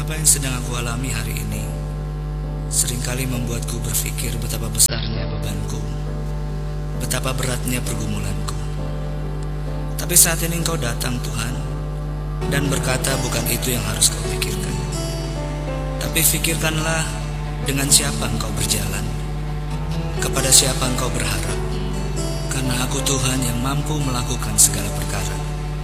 Apa yang sedang aku alami hari ini seringkali membuatku berpikir betapa besarnya bebanku, betapa beratnya pergumulanku. Tapi saat ini Engkau datang, Tuhan, dan berkata bukan itu yang harus kau pikirkan. Tapi pikirkanlah dengan siapa engkau berjalan, kepada siapa engkau berharap. Karena aku Tuhan yang mampu melakukan segala perkara.